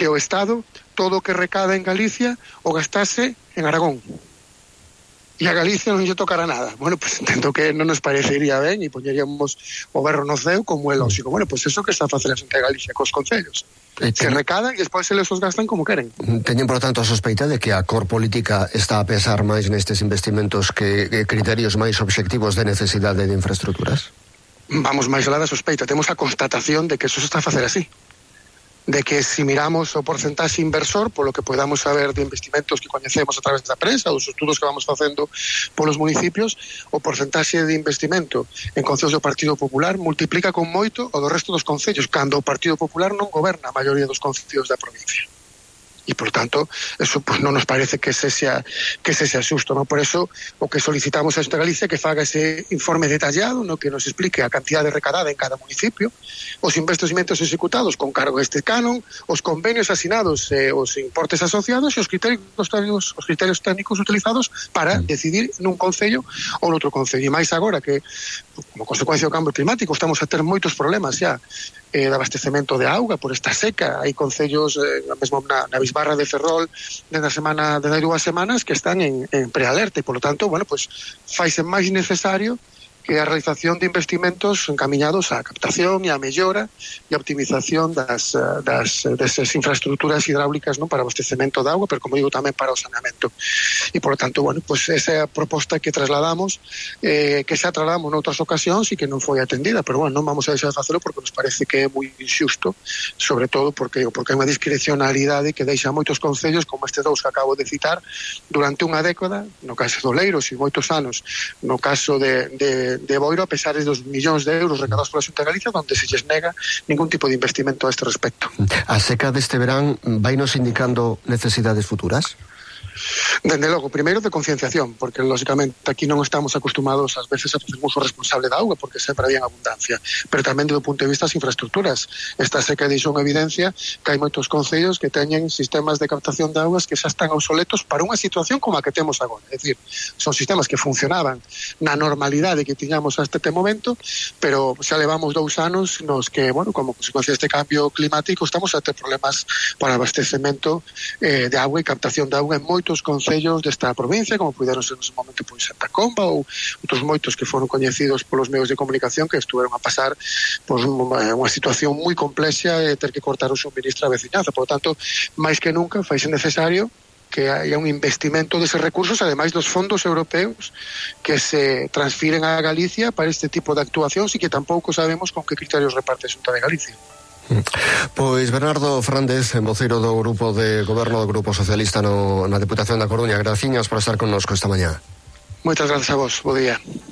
que o Estado todo o que recada en Galicia o gastase en Aragón. E a Galicia non lle tocará nada. Bueno, pues entendo que non nos parecería ben e poñeríamos o berro no ceo como é lógico. Bueno, pues eso que está a facer a Xunta de Galicia cos concellos. Se recadan e despois se les os gastan como queren. Teñen, por tanto, a sospeita de que a cor política está a pesar máis nestes investimentos que criterios máis obxectivos de necesidade de infraestructuras? Vamos máis alá da sospeita. Temos a constatación de que eso se está a facer así. De que si miramos o porcentaxe inversor, polo que podamos saber de investimentos que coñecemos a través da prensa, dos estudos que vamos facendo polos municipios, o porcentaxe de investimento en concellos do Partido Popular multiplica con moito o do resto dos concellos, cando o Partido Popular non goberna a maioría dos concellos da provincia. E, por tanto, eso pues, non nos parece que se sea xusto, non? Por eso, o que solicitamos a Xunta de Galicia que faga ese informe detallado, no que nos explique a cantidade recadada en cada municipio, os investimentos executados con cargo a este canon, os convenios asinados, os importes asociados e os criterios técnicos utilizados para decidir nun concello ou noutro concello. E máis agora que, como consecuencia do cambio climático, estamos a ter moitos problemas xa de abastecemento de auga por esta seca. Hai concellos mesmo na Bisbarra de Ferrol de 2 semanas que están en prealerta e, polo tanto, bueno, pues faise máis necesario que a realización de investimentos encamiñados á captación e á mellora e a optimización desas infraestructuras hidráulicas, non, para abastecemento de auga, pero, como digo, tamén para o saneamento. E, por tanto, bueno, pues esa é a proposta que trasladamos, que xa trasladamos noutras ocasións e que non foi atendida, pero, bueno, non vamos a deixar de facelo porque nos parece que é moi injusto, sobre todo porque hai unha discrecionalidade que deixa moitos concellos, como este dous que acabo de citar, durante unha década, no caso de Oleiros e moitos anos, no caso de Boiro, a pesar dos millóns de euros recadados pola Xunta de Galicia, onde se lles nega ningún tipo de investimento a este respecto. A seca deste verán vai nos indicando necesidades futuras? Dende logo, primeiro de concienciación, porque lógicamente aquí non estamos acostumados ás veces a facer uso responsable da auga, porque sempre había abundancia, pero tamén do punto de vista das infraestructuras. Esta seca deixou en evidencia que hai moitos concellos que teñen sistemas de captación de augas que xa están obsoletos para unha situación como a que temos agora. É dicir, son sistemas que funcionaban na normalidade que tiñamos a este momento, pero xa levamos 2 anos nos que, bueno, como consecuencia deste cambio climático, estamos a ter problemas para abastecemento de auga e captación de auga en moitos concellos desta provincia, como puderon ser nese momento pois Santa Comba ou outros moitos que foron coñecidos polos medios de comunicación que estuveron a pasar pois unha situación moi complexa e ter que cortar o suministro á veciñanza. Por lo tanto, máis que nunca faise necesario que haya un investimento deses recursos, ademais dos fondos europeos que se transfiren a Galicia para este tipo de actuacións e que tampouco sabemos con que criterios reparte a Xunta de Galicia. Pois Bernardo Fernández, voceiro do Grupo de Goberno do Grupo Socialista na Deputación da Coruña, graciñas por estar connosco esta mañá. Moitas grazas a vos, bo día.